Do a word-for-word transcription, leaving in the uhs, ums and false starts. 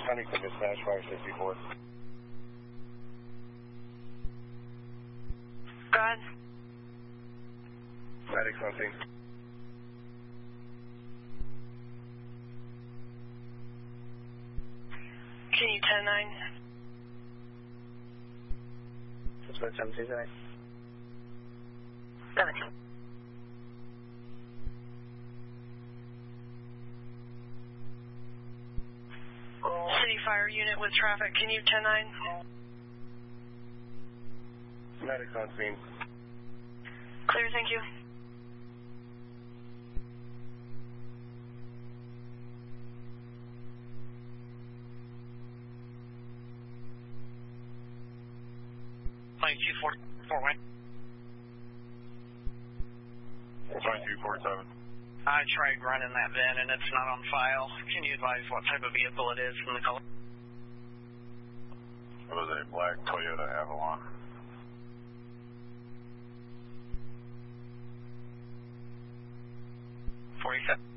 Huntington Dispatch, Fire sixty-four. Go ahead. Medics on scene. Can you ten nine? Suspect seventeen tonight. seventeen. City Fire Unit with traffic, can you ten nine? Medics on scene. Clear, thank you. twenty-two forty-four, when? twenty-two forty-seven. I tried running that V I N and it's not on file. Can you advise what type of vehicle it is and the color? It was a black Toyota Avalon. forty-seven.